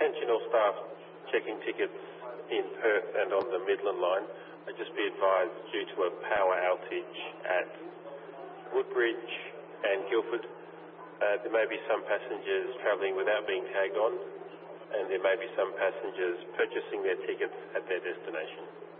attention all staff checking tickets in Perth and on the Midland line. I'd just be advised, due to a power outage at Woodbridge and Guildford, there may be some passengers travelling without being tagged on, and there may be some passengers purchasing their tickets at their destination.